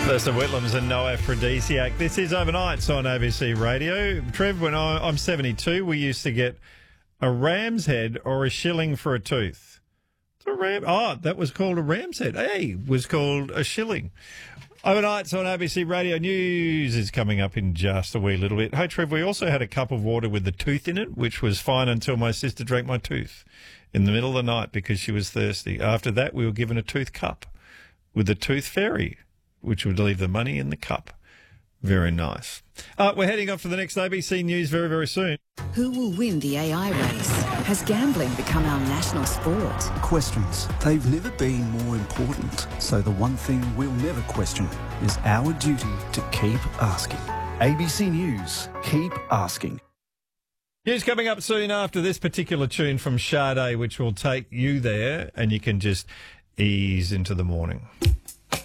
Thurston Whitlam's and No Aphrodisiac. This is Overnights on ABC Radio. Trev, when I'm 72, we used to get a ram's head or a shilling for a tooth. That was called a ram's head. Was called a shilling. Overnights on ABC Radio. News is coming up in just a wee little bit. Hey, Trev, we also had a cup of water with the tooth in it, which was fine until my sister drank my tooth in the middle of the night because she was thirsty. After that, we were given a tooth cup with the tooth fairy, which would leave the money in the cup. Very nice. We're heading off to the next ABC News very, very soon. Who will win the AI race? Has gambling become our national sport? Questions. They've never been more important. So the one thing we'll never question is our duty to keep asking. ABC News. Keep asking. News coming up soon after this particular tune from Sade, which will take you there and you can just ease into the morning.